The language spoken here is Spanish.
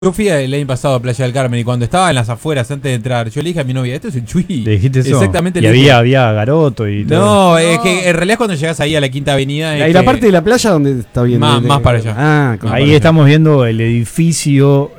Yo fui el año pasado a Playa del Carmen y cuando estaba en las afueras antes de entrar, yo le dije a mi novia, esto es un Chuy. ¿Le dijiste eso? Exactamente. Y había garoto y todo. No, es que en realidad cuando llegas ahí a la Quinta Avenida... ¿Y la parte de la playa donde está bien? Más para allá. Ah, ahí estamos viendo el edificio